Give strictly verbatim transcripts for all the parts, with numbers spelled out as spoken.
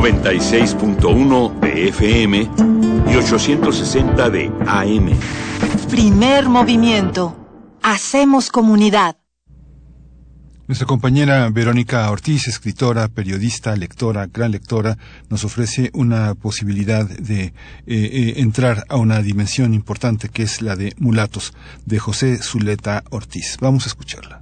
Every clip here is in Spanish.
noventa y seis punto uno de F M y ochocientos sesenta de A M. Primer movimiento. Hacemos comunidad. Nuestra compañera Verónica Ortiz, escritora, periodista, lectora, gran lectora, nos ofrece una posibilidad de eh, eh, entrar a una dimensión importante que es la de Mulatos, de José Zuleta Ortiz. Vamos a escucharla.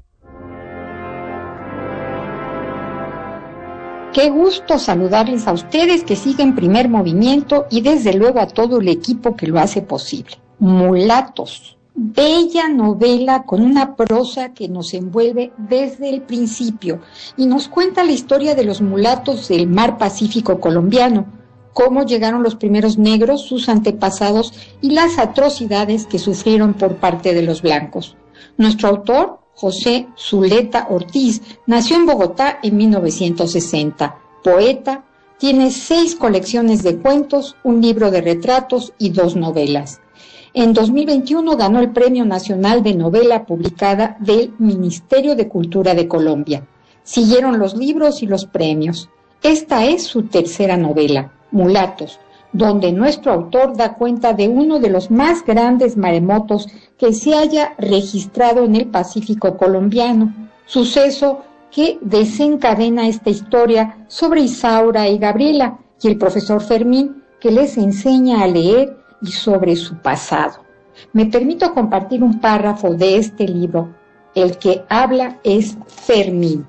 Qué gusto saludarles a ustedes que siguen Primer Movimiento y desde luego a todo el equipo que lo hace posible. Mulatos. Bella novela con una prosa que nos envuelve desde el principio y nos cuenta la historia de los mulatos del mar Pacífico colombiano, cómo llegaron los primeros negros, sus antepasados y las atrocidades que sufrieron por parte de los blancos. Nuestro autor, José Zuleta Ortiz, nació en Bogotá en mil novecientos sesenta. Poeta, tiene seis colecciones de cuentos, un libro de retratos y dos novelas. En dos mil veintiuno ganó el Premio Nacional de Novela Publicada del Ministerio de Cultura de Colombia. Siguieron los libros y los premios. Esta es su tercera novela, Mulatos, donde nuestro autor da cuenta de uno de los más grandes maremotos que se haya registrado en el Pacífico colombiano, suceso que desencadena esta historia sobre Isaura y Gabriela y el profesor Fermín, que les enseña a leer y sobre su pasado. Me permito compartir un párrafo de este libro. El que habla es Fermín.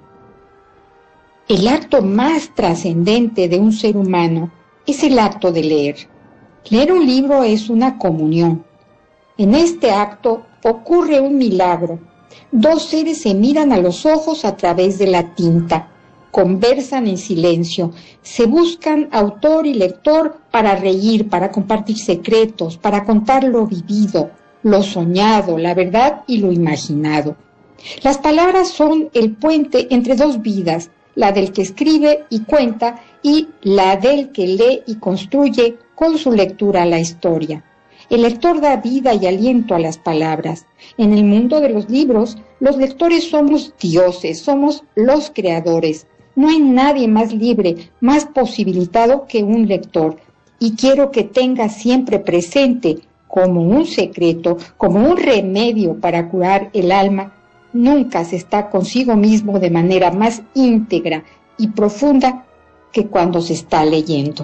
El acto más trascendente de un ser humano es el acto de leer. Leer un libro es una comunión. En este acto ocurre un milagro. Dos seres se miran a los ojos a través de la tinta. Conversan en silencio, se buscan autor y lector para reír, para compartir secretos, para contar lo vivido, lo soñado, la verdad y lo imaginado. Las palabras son el puente entre dos vidas, la del que escribe y cuenta y la del que lee y construye con su lectura la historia. El lector da vida y aliento a las palabras. En el mundo de los libros, los lectores somos dioses, somos los creadores. No hay nadie más libre, más posibilitado que un lector. Y quiero que tenga siempre presente, como un secreto, como un remedio para curar el alma, nunca se está consigo mismo de manera más íntegra y profunda que cuando se está leyendo.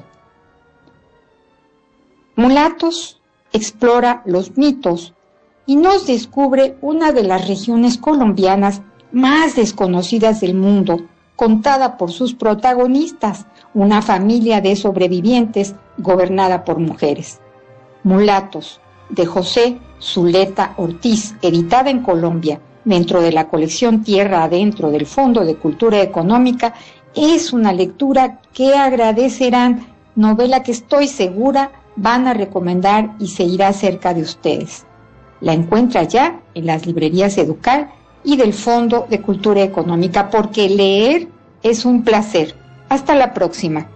Mulatos explora los mitos y nos descubre una de las regiones colombianas más desconocidas del mundo, contada por sus protagonistas, una familia de sobrevivientes gobernada por mujeres. Mulatos, de José Zuleta Ortiz, editada en Colombia, dentro de la colección Tierra Adentro del Fondo de Cultura Económica, es una lectura que agradecerán, novela que estoy segura van a recomendar y se irá cerca de ustedes. La encuentra ya en las librerías Educal y del Fondo de Cultura Económica, porque leer es un placer. Hasta la próxima.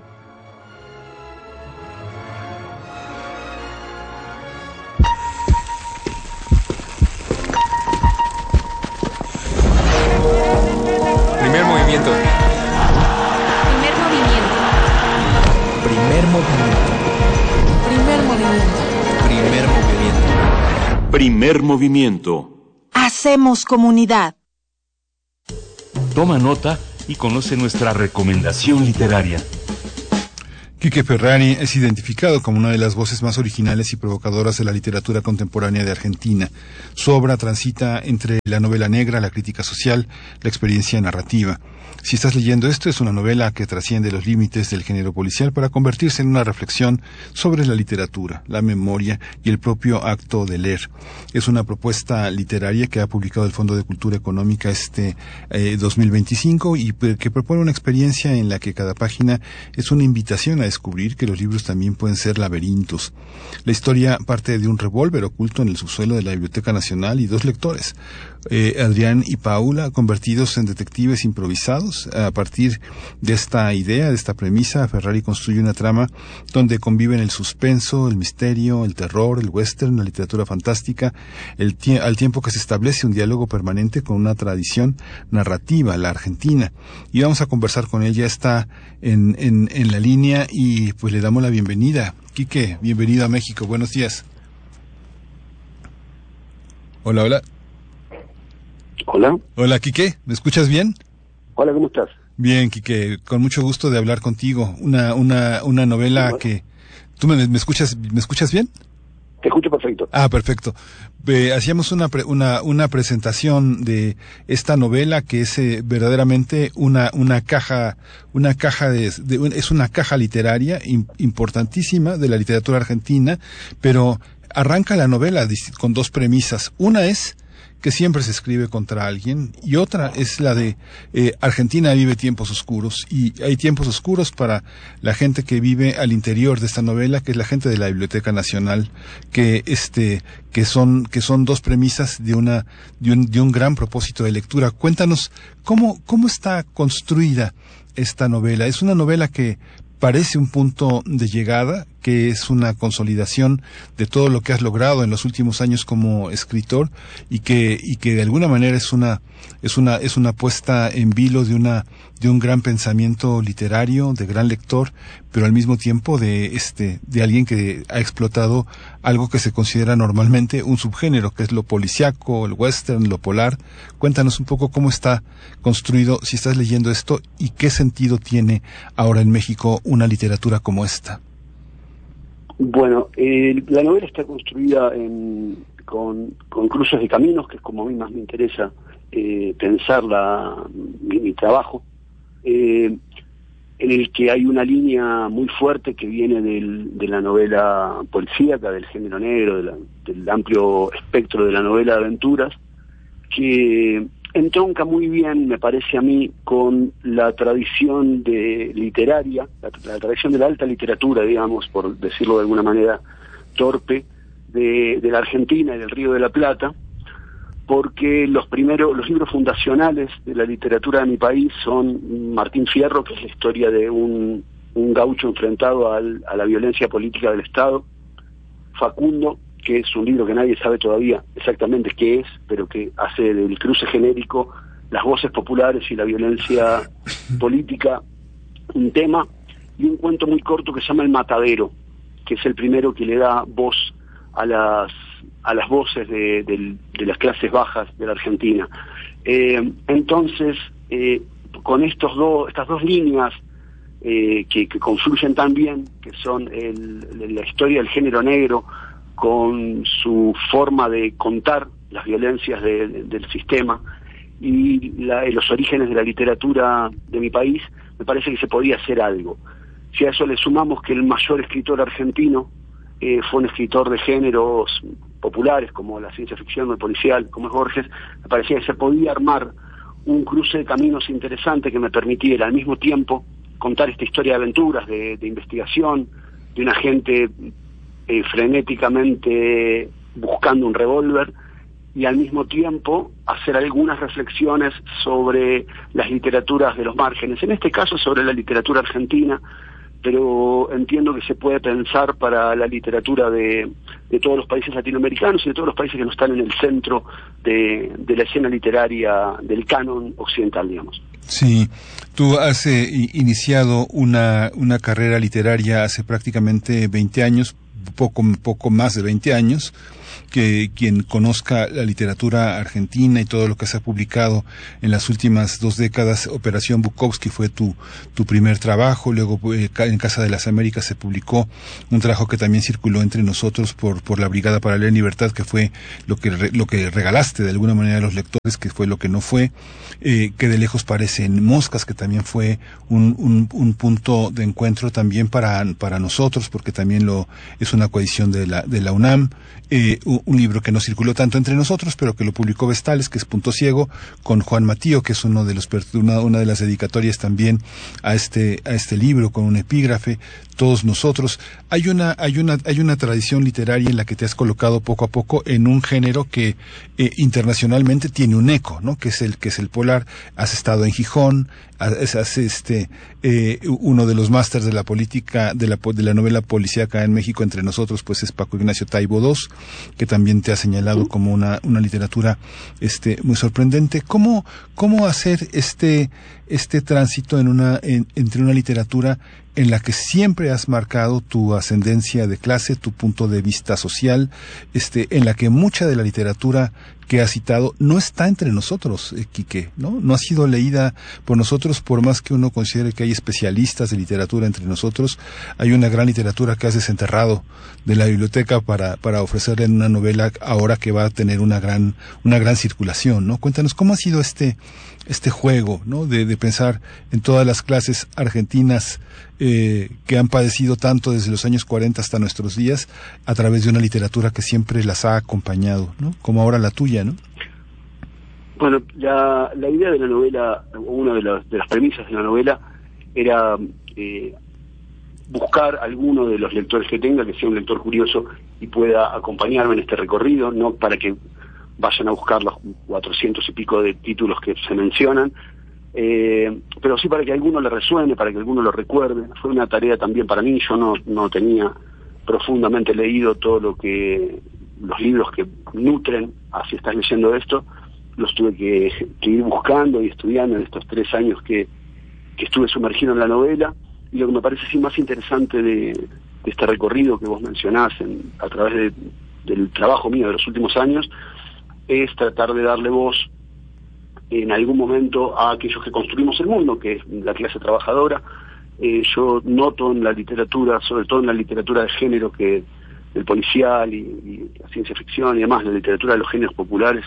Primer movimiento. Primer movimiento. Primer movimiento. Primer movimiento. Primer movimiento. Primer movimiento. Hacemos comunidad. Toma nota y conoce nuestra recomendación literaria. Quique Ferrari es identificado como una de las voces más originales y provocadoras de la literatura contemporánea de Argentina. Su obra transita entre la novela negra, la crítica social, la experiencia narrativa. Si estás leyendo esto, es una novela que trasciende los límites del género policial para convertirse en una reflexión sobre la literatura, la memoria y el propio acto de leer. Es una propuesta literaria que ha publicado el Fondo de Cultura Económica este eh, dos mil veinticinco y que propone una experiencia en la que cada página es una invitación a descubrir que los libros también pueden ser laberintos. La historia parte de un revólver oculto en el subsuelo de la Biblioteca Nacional y dos lectores, eh, Adrián y Paula, convertidos en detectives improvisados. A partir de esta idea, de esta premisa, Ferrari construye una trama donde conviven el suspenso, el misterio, el terror, el western, la literatura fantástica, el tie- al tiempo que se establece un diálogo permanente con una tradición narrativa, la argentina. Y vamos a conversar con ella, está en, en, en la línea y pues le damos la bienvenida. Quique, bienvenido a México, buenos días. Hola, hola. Hola. Hola, Quique, ¿me escuchas bien? Hola, ¿cómo estás? Bien, Quique, con mucho gusto de hablar contigo. Una, una, una novela que... ¿Tú me, me escuchas, me escuchas bien? Te escucho perfecto. Ah, perfecto. Eh, hacíamos una, pre, una, una presentación de esta novela que es eh, verdaderamente una, una caja, una caja de, de un, es una caja literaria in, importantísima de la literatura argentina, pero arranca la novela con dos premisas. Una es que siempre se escribe contra alguien, y otra es la de eh, Argentina vive tiempos oscuros, y hay tiempos oscuros para la gente que vive al interior de esta novela, que es la gente de la Biblioteca Nacional, que este que son que son dos premisas de una de un, de un gran propósito de lectura. Cuéntanos cómo cómo está construida esta novela. Es una novela que parece un punto de llegada, que es una consolidación de todo lo que has logrado en los últimos años como escritor, y que y que de alguna manera es una es una es una puesta en vilo de una de un gran pensamiento literario, de gran lector, pero al mismo tiempo de este de alguien que ha explotado algo que se considera normalmente un subgénero, que es lo policíaco, el western, lo polar. Cuéntanos un poco cómo está construido, si estás leyendo esto, y qué sentido tiene ahora en México una literatura como esta. Bueno, eh, la novela está construida en, con, con cruces de caminos, que es como a mí más me interesa eh, pensar la, mi, mi trabajo, eh, en el que hay una línea muy fuerte que viene del, de la novela policíaca, del género negro, de la, del amplio espectro de la novela de aventuras, que entronca muy bien, me parece a mí, con la tradición de literaria, la, la tradición de la alta literatura, digamos, por decirlo de alguna manera torpe, de, de la Argentina y del Río de la Plata, porque los primeros, los libros fundacionales de la literatura de mi país son Martín Fierro, que es la historia de un, un gaucho enfrentado al, a la violencia política del Estado, Facundo, que es un libro que nadie sabe todavía exactamente qué es, pero que hace del cruce genérico las voces populares y la violencia política un tema, y un cuento muy corto que se llama El Matadero, que es el primero que le da voz a las a las voces de, de, de las clases bajas de la Argentina. Eh, entonces, eh, con estos dos, estas dos líneas eh, que, que confluyen tan bien, que son el, la historia del género negro, con su forma de contar las violencias de, de, del sistema, y la, los orígenes de la literatura de mi país, me parece que se podía hacer algo. Si a eso le sumamos que el mayor escritor argentino eh, fue un escritor de géneros populares, como la ciencia ficción o el policial, como es Borges, me parecía que se podía armar un cruce de caminos interesante que me permitiera al mismo tiempo contar esta historia de aventuras, de, de investigación, de una gente eh, frenéticamente buscando un revólver, y al mismo tiempo hacer algunas reflexiones sobre las literaturas de los márgenes, en este caso sobre la literatura argentina, pero entiendo que se puede pensar para la literatura de, de todos los países latinoamericanos y de todos los países que no están en el centro de, de la escena literaria del canon occidental, digamos. Sí, tú has eh, iniciado una, una carrera literaria hace prácticamente veinte años, poco, poco más de veinte años, que quien conozca la literatura argentina y todo lo que se ha publicado en las últimas dos décadas, Operación Bukowski fue tu, tu primer trabajo, luego eh, en Casa de las Américas se publicó un trabajo que también circuló entre nosotros por, por la Brigada para Leer en Libertad, que fue lo que, re, lo que regalaste de alguna manera a los lectores, que fue lo que no fue, eh, que de lejos parecen moscas, que también fue un, un, un punto de encuentro también para, para nosotros, porque también lo, es es una coedición de la, de la UNAM, eh, un, un libro que no circuló tanto entre nosotros, pero que lo publicó Vestales, que es Punto Ciego, con Juan Matío, que es uno de los, una, una de las dedicatorias también a este, a este libro, con un epígrafe, Todos Nosotros. Hay una, hay una, hay una tradición literaria en la que te has colocado poco a poco en un género que eh, internacionalmente tiene un eco, ¿no? Que es el, que es el polar. Has estado en Gijón, has, has este, eh, uno de los másters de la política, de la, de la novela policíaca en México entre nosotros, pues es Paco Ignacio Taibo segundo, que también te ha señalado como una, una literatura, este, muy sorprendente. ¿Cómo, cómo hacer este, este tránsito en una, en, entre una literatura en la que siempre has marcado tu ascendencia de clase, tu punto de vista social, este, en la que mucha de la literatura que has citado no está entre nosotros, eh, Quique, ¿no? No ha sido leída por nosotros, por más que uno considere que hay especialistas de literatura entre nosotros. Hay una gran literatura que has desenterrado de la biblioteca para, para ofrecerle en una novela ahora que va a tener una gran, una gran circulación, ¿no? Cuéntanos, ¿cómo ha sido este, este juego, ¿no? De, de pensar en todas las clases argentinas, eh, que han padecido tanto desde los años cuarenta hasta nuestros días, a través de una literatura que siempre las ha acompañado, ¿no? Como ahora la tuya, ¿no? Bueno, la, la idea de la novela, una de las, de las premisas de la novela, era eh, buscar alguno de los lectores que tenga, que sea un lector curioso y pueda acompañarme en este recorrido, no para que vayan a buscar los cuatrocientos y pico de títulos que se mencionan, eh, pero sí para que alguno le resuene, para que alguno lo recuerde. Fue una tarea también para mí. Yo no, no tenía profundamente leído todo lo que, los libros que nutren así estás leyendo esto, los tuve que, que ir buscando y estudiando en estos tres años que, que estuve sumergido en la novela. Y lo que me parece sí más interesante de, de este recorrido que vos mencionás en, a través de, del trabajo mío de los últimos años, es tratar de darle voz en algún momento a aquellos que construimos el mundo, que es la clase trabajadora. Eh, yo noto en la literatura, sobre todo en la literatura de género, que el policial y, y la ciencia ficción y demás, la literatura de los géneros populares,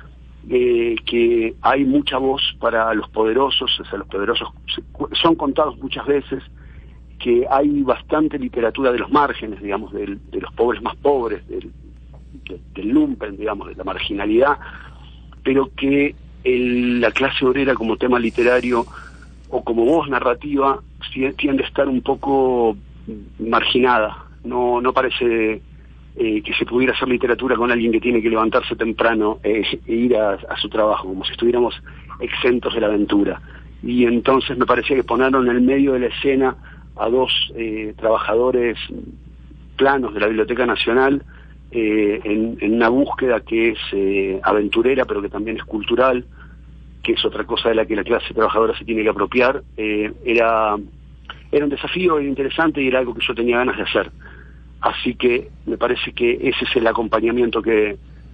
eh, que hay mucha voz para los poderosos. O sea, los poderosos son contados muchas veces, que hay bastante literatura de los márgenes, digamos, del, de los pobres más pobres, del, de, del lumpen, digamos, de la marginalidad, pero que el, la clase obrera como tema literario o como voz narrativa tiende a estar un poco marginada. No, no parece eh, que se pudiera hacer literatura con alguien que tiene que levantarse temprano eh, e ir a, a su trabajo, como si estuviéramos exentos de la aventura. Y entonces me parecía que ponerlo en el medio de la escena a dos eh, trabajadores planos de la Biblioteca Nacional, eh, en, en una búsqueda que es eh, aventurera, pero que también es cultural, que es otra cosa de la que la clase trabajadora se tiene que apropiar, eh, era, era un desafío interesante y era algo que yo tenía ganas de hacer. Así que me parece que ese es el acompañamiento que,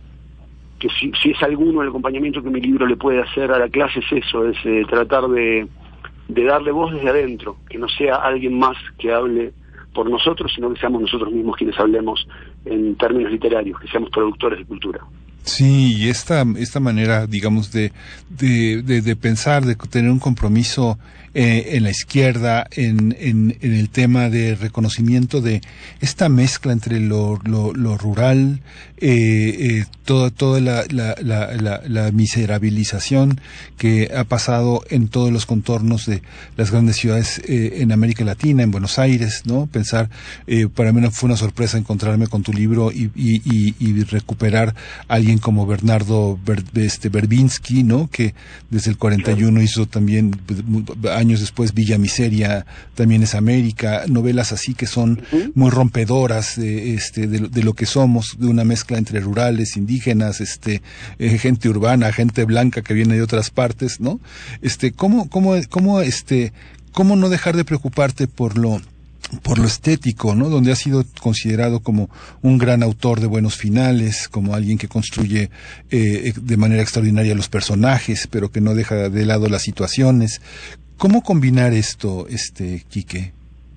que si, si es alguno el acompañamiento que mi libro le puede hacer a la clase, es eso, es eh, tratar de, de darle voz desde adentro, que no sea alguien más que hable por nosotros, sino que seamos nosotros mismos quienes hablemos en términos literarios, que seamos productores de cultura. Sí, y esta, esta manera, digamos, de, de, de, de pensar, de tener un compromiso eh, en la izquierda, en, en, en el tema de reconocimiento de esta mezcla entre lo, lo, lo rural, eh, eh, toda, toda la, la, la, la, la miserabilización que ha pasado en todos los contornos de las grandes ciudades eh, en América Latina, en Buenos Aires, ¿no? Pensar, eh, para mí fue una sorpresa encontrarme con tu libro y, y, y, y recuperar a alguien como Bernardo Ber, este, Berbinsky, ¿no? Que desde el cuarenta y uno hizo también, años después, Villa Miseria, también es América, novelas así que son uh-huh. muy rompedoras de, este, de, de lo que somos, de una mezcla entre rurales, indígenas, este, eh, gente urbana, gente blanca que viene de otras partes, ¿no? Este, ¿cómo, cómo, cómo, este, cómo no dejar de preocuparte por lo por lo estético, ¿no? Donde ha sido considerado como un gran autor de buenos finales, como alguien que construye eh, de manera extraordinaria los personajes, pero que no deja de lado las situaciones. ¿Cómo combinar esto, este, Quique?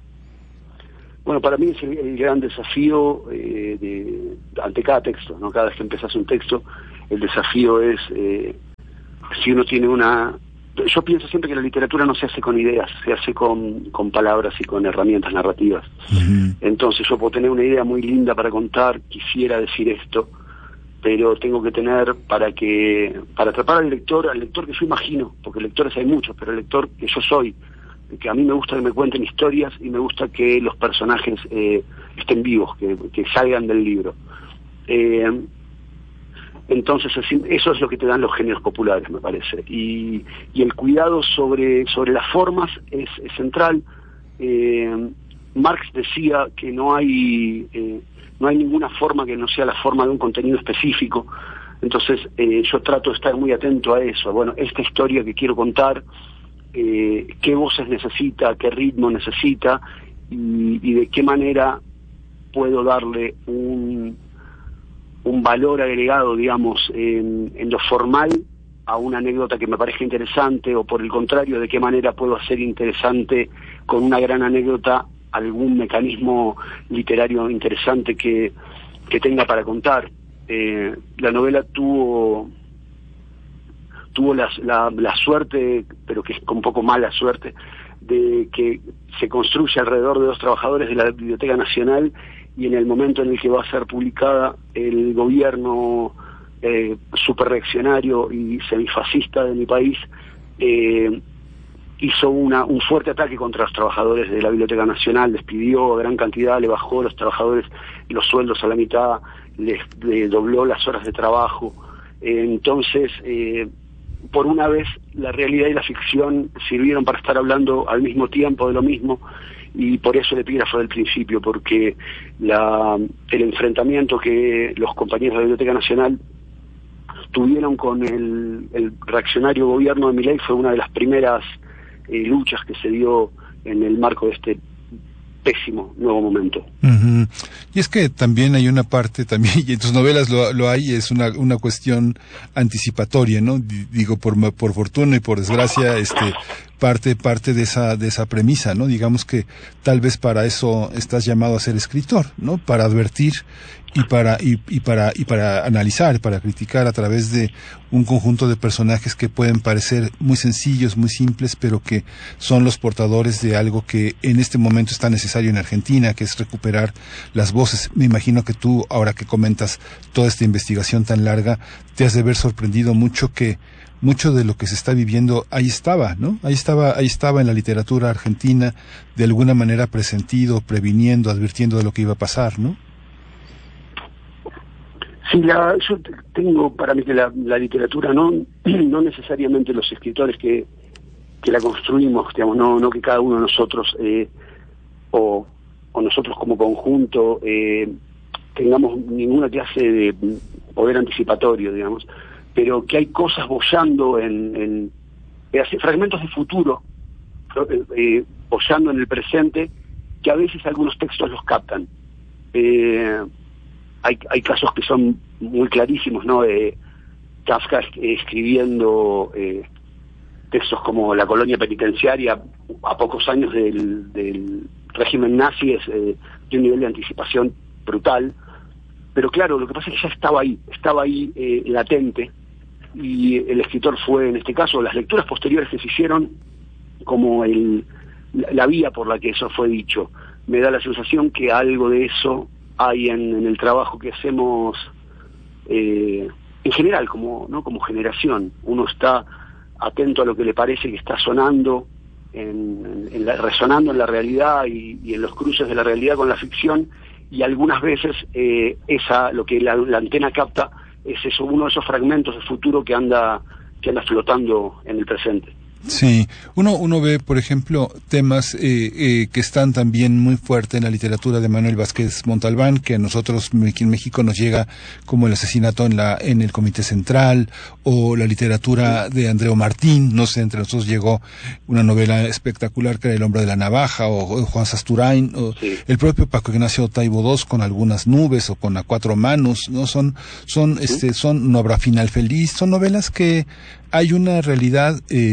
Bueno, para mí es el, el gran desafío eh, de, ante cada texto, ¿no? Cada vez que empezás un texto, el desafío es, eh, si uno tiene una yo pienso siempre que la literatura no se hace con ideas, se hace con, con palabras y con herramientas narrativas. Uh-huh. Entonces yo puedo tener una idea muy linda para contar, quisiera decir esto, pero tengo que tener para que para atrapar al lector, al lector que yo imagino, porque lectores hay muchos, pero el lector que yo soy, que a mí me gusta que me cuenten historias y me gusta que los personajes eh, estén vivos, que, que salgan del libro. Eh, entonces eso es lo que te dan los géneros populares, me parece, y, y el cuidado sobre sobre las formas es, es central. eh, Marx decía que no hay eh, no hay ninguna forma que no sea la forma de un contenido específico. Entonces eh, yo trato de estar muy atento a eso. Bueno, esta historia que quiero contar, eh, qué voces necesita, qué ritmo necesita, y, y de qué manera puedo darle un, un valor agregado, digamos, en, en lo formal a una anécdota que me parezca interesante, o por el contrario, de qué manera puedo hacer interesante con una gran anécdota algún mecanismo literario interesante que, que tenga para contar. Eh, la novela tuvo tuvo la, la, la suerte, pero que es con un poco mala suerte, de que se construye alrededor de dos trabajadores de la Biblioteca Nacional, y en el momento en el que va a ser publicada, el gobierno eh, superreaccionario y semifascista de mi país eh, hizo una, un fuerte ataque contra los trabajadores de la Biblioteca Nacional, despidió a gran cantidad, le bajó a los trabajadores los sueldos a la mitad, les, les dobló las horas de trabajo. Eh, entonces, eh, por una vez, la realidad y la ficción sirvieron para estar hablando al mismo tiempo de lo mismo, y por eso el epígrafo del principio, porque la, el enfrentamiento que los compañeros de la Biblioteca Nacional tuvieron con el, el reaccionario gobierno de Milei fue una de las primeras Eh, luchas que se dio en el marco de este pésimo nuevo momento. Uh-huh. Y es que también hay una parte, también, y en tus novelas lo, lo hay, es una, una cuestión anticipatoria, ¿no? D- digo, por, por fortuna y por desgracia, este, parte, parte de esa, de esa premisa, ¿no? Digamos que tal vez para eso estás llamado a ser escritor, ¿no? Para advertir y para, y, y para, y para analizar, para criticar a través de un conjunto de personajes que pueden parecer muy sencillos, muy simples, pero que son los portadores de algo que en este momento está necesario en Argentina, que es recuperar las voces. Me imagino que tú, ahora que comentas toda esta investigación tan larga, te has de ver sorprendido mucho que mucho de lo que se está viviendo ahí estaba, ¿no? Ahí estaba, ahí estaba en la literatura argentina, de alguna manera presentido, previniendo, advirtiendo de lo que iba a pasar, ¿no? Sí, la, yo tengo para mí que la, la literatura no no necesariamente los escritores que, que la construimos, digamos, no no que cada uno de nosotros eh, o, o nosotros como conjunto eh, tengamos ninguna clase de poder anticipatorio, digamos, pero que hay cosas boyando en, en, en fragmentos de futuro, eh, boyando en el presente, que a veces algunos textos los captan. Eh, Hay, hay casos que son muy clarísimos, ¿no? Eh, Kafka escribiendo eh, textos como La colonia penitenciaria a pocos años del, del régimen nazi es eh, de un nivel de anticipación brutal, pero claro, lo que pasa es que ya estaba ahí, estaba ahí eh, latente, y el escritor fue, en este caso, las lecturas posteriores que se hicieron como el, la, la vía por la que eso fue dicho. Me da la sensación que algo de eso hay en, en el trabajo que hacemos eh, en general, como no como generación. Uno está atento a lo que le parece que está sonando, en, en, en la, resonando en la realidad y, y en los cruces de la realidad con la ficción, y algunas veces eh, esa lo que la, la antena capta es eso, uno de esos fragmentos de futuro que anda que anda flotando en el presente. Sí, uno uno ve, por ejemplo, temas eh, eh, que están también muy fuertes en la literatura de Manuel Vázquez Montalbán, que a nosotros aquí en México nos llega como el asesinato en la en el Comité Central, o la literatura de Andreu Martín. No sé, entre nosotros llegó una novela espectacular que era El hombre de la navaja, o, o Juan Sasturain, o sí. El propio Paco Ignacio Taibo dos con Algunas nubes, o con A cuatro manos, no son son ¿Sí? este son No habrá final feliz, son novelas que hay una realidad eh, negra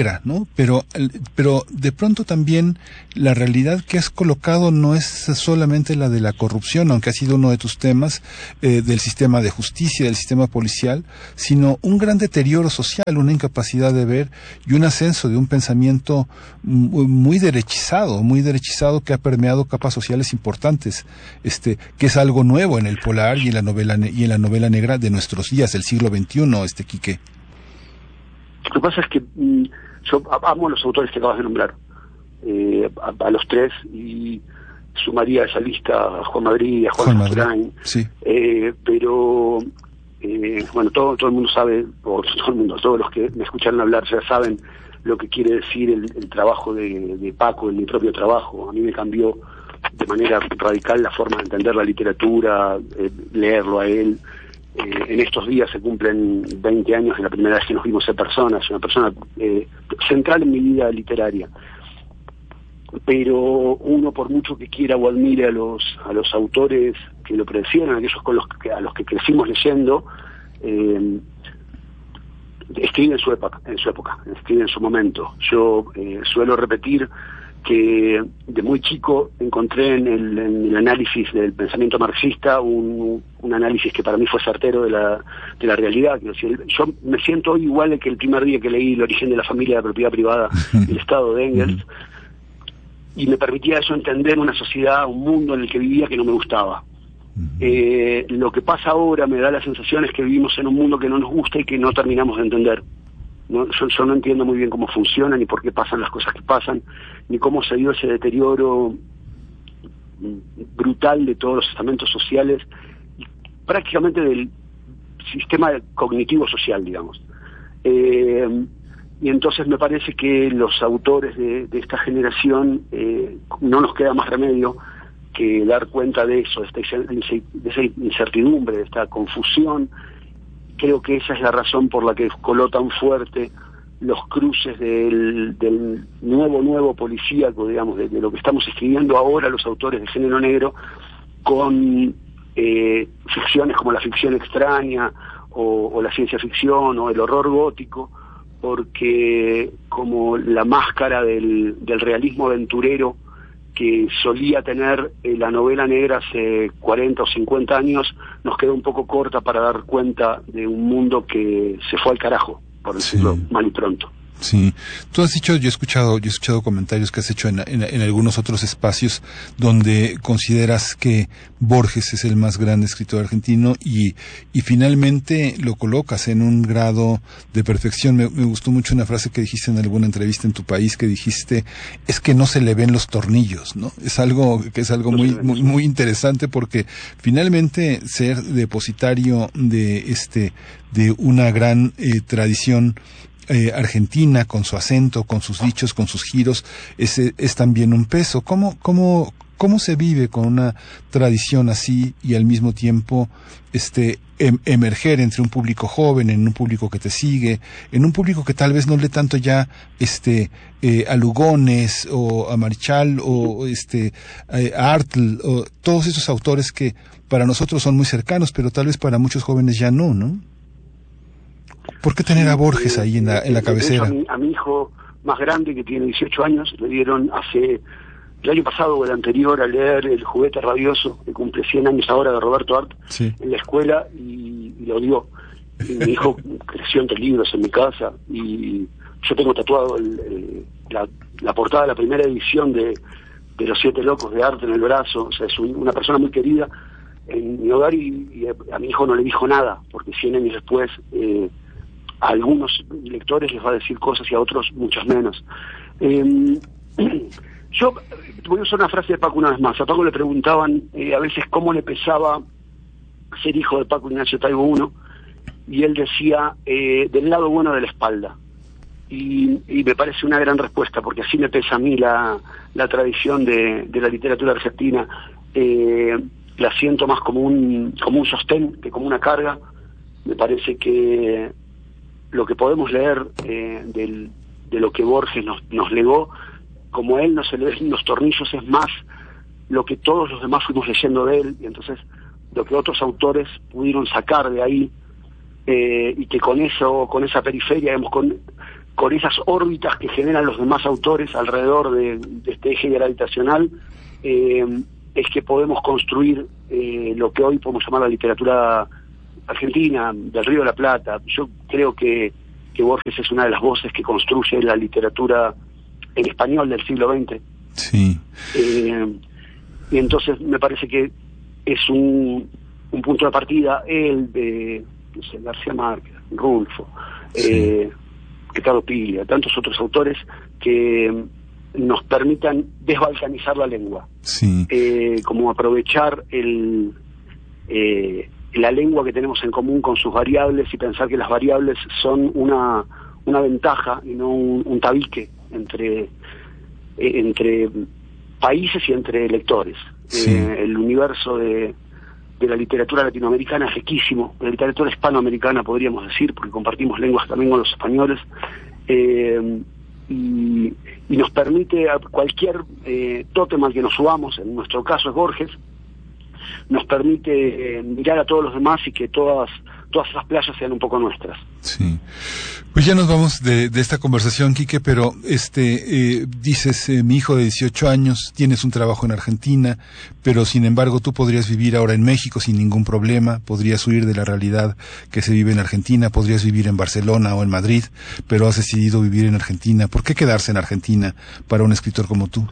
negra, ¿no? Pero, pero de pronto también la realidad que has colocado no es solamente la de la corrupción, aunque ha sido uno de tus temas, eh, del sistema de justicia, del sistema policial, sino un gran deterioro social, una incapacidad de ver y un ascenso de un pensamiento muy, muy derechizado, muy derechizado que ha permeado capas sociales importantes, este, que es algo nuevo en el polar y en la novela y en la novela negra de nuestros días, del siglo veintiuno, este Quique. Lo que pasa es que mm, yo amo a los autores que acabas de nombrar, eh, a, a los tres, y sumaría a esa lista a Juan Madrid, a Juan Masturán, sí. eh, pero eh, bueno, todo, todo el mundo sabe, o todo el mundo, todos los que me escucharon hablar ya saben lo que quiere decir el, el trabajo de, de Paco, en mi propio trabajo. A mí me cambió de manera radical la forma de entender la literatura, eh, leerlo a él. Eh, en estos días se cumplen veinte años de la primera vez que nos vimos en persona. Es una persona eh, central en mi vida literaria. Pero uno, por mucho que quiera o admire a los a los autores que lo predecieron, aquellos con los que, a los que crecimos leyendo, eh, escribe en su época, en su época, escribe en su momento. Yo eh, suelo repetir que de muy chico encontré en el, en el análisis del pensamiento marxista un, un análisis que para mí fue certero de la, de la realidad. Yo me siento hoy igual que el primer día que leí El origen de la familia, la propiedad privada y el Estado de Engels, y me permitía eso entender una sociedad, un mundo en el que vivía que no me gustaba. Eh, lo que pasa ahora me da la sensación es que vivimos en un mundo que no nos gusta y que no terminamos de entender. ¿no? Yo, yo no entiendo muy bien cómo funciona, ni por qué pasan las cosas que pasan, ni cómo se dio ese deterioro brutal de todos los estamentos sociales, y prácticamente del sistema cognitivo social, digamos. Eh, y entonces me parece que los autores de, de esta generación eh, no nos queda más remedio que dar cuenta de eso, de esta, de esa incertidumbre, de esta confusión. Creo que esa es la razón por la que coló tan fuerte los cruces del, del nuevo, nuevo policíaco, digamos, de, de lo que estamos escribiendo ahora los autores de género negro, con eh, ficciones como la ficción extraña, o, o la ciencia ficción, o el horror gótico, porque como la máscara del, del realismo aventurero que solía tener eh, la novela negra hace cuarenta o cincuenta años, nos queda un poco corta para dar cuenta de un mundo que se fue al carajo, por decirlo sí. mal y pronto. Sí, tú has dicho, yo he escuchado, yo he escuchado comentarios que has hecho en, en, en algunos otros espacios donde consideras que Borges es el más grande escritor argentino y, y finalmente lo colocas en un grado de perfección. Me, me gustó mucho una frase que dijiste en alguna entrevista en tu país, que dijiste, es que no se le ven los tornillos, ¿no? Es algo que es algo muy, muy, muy interesante, porque finalmente ser depositario de este, de una gran eh, tradición Eh, argentina, con su acento, con sus dichos, con sus giros, es, es también un peso. ¿Cómo, cómo, cómo se vive con una tradición así y al mismo tiempo este em, emerger entre un público joven, en un público que te sigue, en un público que tal vez no lee tanto ya este eh, a Lugones o a Marichal o este eh, a Artl, o todos esos autores que para nosotros son muy cercanos, pero tal vez para muchos jóvenes ya no, ¿no? ¿Por qué tener a Borges ahí en la, en la cabecera? A mi, a mi hijo más grande, que tiene dieciocho años, le dieron hace el año pasado o el anterior a leer El juguete rabioso, que cumple cien años ahora, de Roberto Art, sí. en la escuela, y, y lo odió. Y mi hijo creció entre libros en mi casa, y yo tengo tatuado el, el, la, la portada de la primera edición de, de Los Siete Locos de Art en el brazo. O sea, es un, una persona muy querida en mi hogar, y, y a, a mi hijo no le dijo nada, porque cien años después eh, a algunos lectores les va a decir cosas y a otros muchas menos. Eh, yo voy a usar una frase de Paco una vez más. A Paco le preguntaban eh, a veces cómo le pesaba ser hijo de Paco Ignacio Taibo primero, y él decía eh, del lado bueno de la espalda. Y, y me parece una gran respuesta, porque así me pesa a mí la, la tradición de, de la literatura argentina. Eh, la siento más como un, como un sostén que como una carga. Me parece que lo que podemos leer eh, del, de lo que Borges nos, nos legó, como él no se le ven los tornillos, es más lo que todos los demás fuimos leyendo de él, y entonces lo que otros autores pudieron sacar de ahí, eh, y que con eso, con esa periferia, digamos, con, con esas órbitas que generan los demás autores alrededor de, de este eje gravitacional, eh, es que podemos construir eh, lo que hoy podemos llamar la literatura argentina, del Río de la Plata. Yo creo que, que Borges es una de las voces que construye la literatura en español del siglo veinte. Sí. Eh, y entonces me parece que es un, un punto de partida el de, no sé, García Márquez, Rulfo, sí. eh, Ricardo Piglia, tantos otros autores que nos permitan desbalcanizar la lengua, sí. eh, como aprovechar el eh, la lengua que tenemos en común con sus variables y pensar que las variables son una una ventaja y no un, un tabique entre eh, entre países y entre lectores. Sí. Eh, el universo de, de la literatura latinoamericana es riquísimo, la literatura hispanoamericana podríamos decir, porque compartimos lenguas también con los españoles, eh, y, y nos permite a cualquier eh, tótem al que nos subamos, en nuestro caso es Borges, nos permite eh, mirar a todos los demás y que todas todas esas playas sean un poco nuestras. Sí. Pues ya nos vamos de, de esta conversación, Quique, pero este eh, dices, eh, mi hijo de dieciocho años, tienes un trabajo en Argentina, pero sin embargo tú podrías vivir ahora en México sin ningún problema, podrías huir de la realidad que se vive en Argentina, podrías vivir en Barcelona o en Madrid, pero has decidido vivir en Argentina. ¿Por qué quedarse en Argentina para un escritor como tú?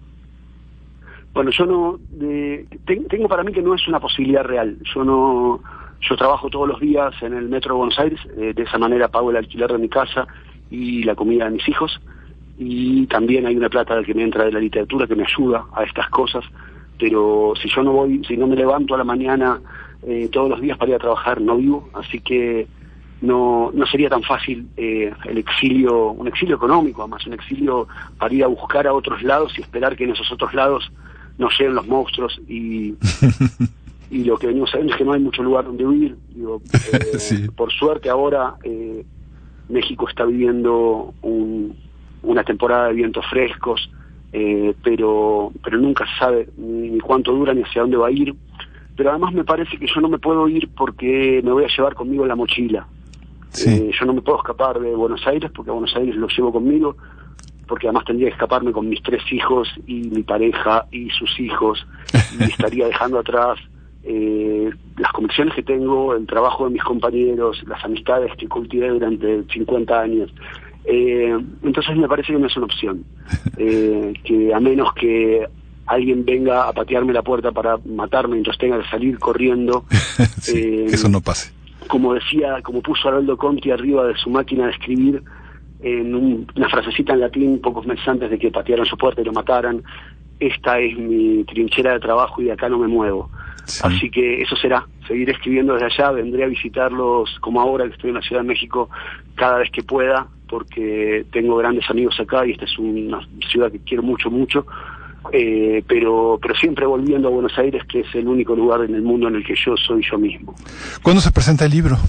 Bueno, yo no... Eh, te, tengo para mí que no es una posibilidad real. Yo no... Yo trabajo todos los días en el Metro de Buenos Aires, eh, de esa manera pago el alquiler de mi casa y la comida de mis hijos, y también hay una plata que me entra de la literatura que me ayuda a estas cosas, pero si yo no voy, si no me levanto a la mañana eh, todos los días para ir a trabajar, no vivo, así que no no sería tan fácil eh, el exilio, un exilio económico, además un exilio para ir a buscar a otros lados y esperar que en esos otros lados nos lleguen los monstruos y... y lo que venimos sabiendo es que no hay mucho lugar donde huir. Digo, eh, sí. Por suerte ahora eh, México está viviendo un, una temporada de vientos frescos, eh, pero pero nunca se sabe ni, ni cuánto dura ni hacia dónde va a ir. Pero además me parece que yo no me puedo ir porque me voy a llevar conmigo la mochila. Sí. Eh, yo no me puedo escapar de Buenos Aires porque a Buenos Aires lo llevo conmigo, porque además tendría que escaparme con mis tres hijos y mi pareja y sus hijos, y estaría dejando atrás Eh, las convicciones que tengo, el trabajo de mis compañeros, las amistades que cultivé durante cincuenta años. Eh, entonces me parece que no es una opción. Eh, que a menos que alguien venga a patearme la puerta para matarme mientras tenga que salir corriendo. Sí, eh, que eso no pase. Como decía, como puso Haroldo Conti arriba de su máquina de escribir, en un, una frasecita en latín, pocos meses antes de que patearan su puerta y lo mataran: esta es mi trinchera de trabajo y de acá no me muevo. Sí. Así que eso será, seguiré escribiendo desde allá, vendré a visitarlos como ahora que estoy en la Ciudad de México cada vez que pueda, porque tengo grandes amigos acá y esta es una ciudad que quiero mucho, mucho, eh, pero pero siempre volviendo a Buenos Aires, que es el único lugar en el mundo en el que yo soy yo mismo. ¿Cuándo se presenta el libro?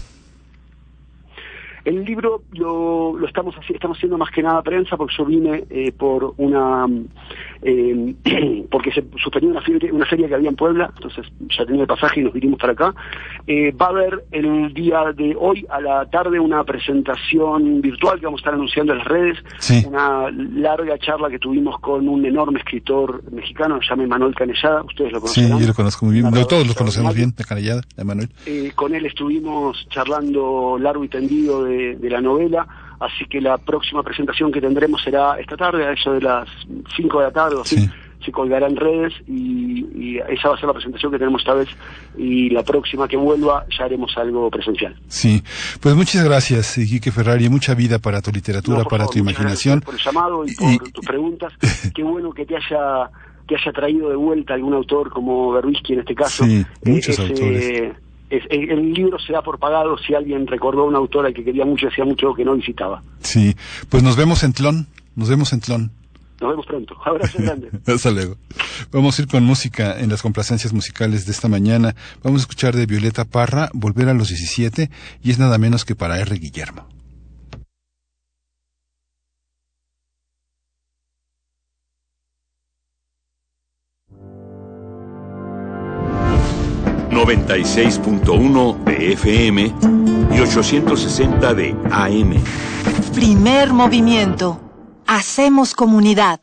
El libro lo, lo estamos haciendo, estamos haciendo más que nada prensa, porque yo vine eh, por una eh, porque se suspendió una feria, una feria que había en Puebla, entonces ya tenía el pasaje y nos vinimos para acá. Eh, va a haber el día de hoy a la tarde una presentación virtual que vamos a estar anunciando en las redes, sí. Una larga charla que tuvimos con un enorme escritor mexicano, se llama Manuel Canellada, ustedes lo conocen. Sí, yo lo conozco muy bien, no, todos lo conocemos bien, de Canellada, de Manuel. Eh, con él estuvimos charlando largo y tendido de De, de la novela, así que la próxima presentación que tendremos será esta tarde, a eso de las cinco de la tarde, o así, sí. Se colgará en redes y, y esa va a ser la presentación que tenemos esta vez, y la próxima que vuelva ya haremos algo presencial. Sí, pues muchas gracias, Quique Ferrari, mucha vida para tu literatura, no, para favor, tu imaginación. Por el llamado y por y... tus preguntas, qué bueno que te haya te haya traído de vuelta algún autor como Berbisky en este caso. Sí, muchos eh, autores. Eh, Es, el libro se da por pagado si alguien recordó a un autor al que quería mucho y hacía mucho que no visitaba. Sí, pues nos vemos en Tlón, nos vemos en Tlón. Nos vemos pronto, abrazo grande. Hasta luego. Vamos a ir con música en las complacencias musicales de esta mañana. Vamos a escuchar de Violeta Parra, Volver a los diecisiete, y es nada menos que para R. Guillermo. noventa y seis punto uno de F M y ochocientos sesenta de A M. Primer movimiento. Hacemos comunidad.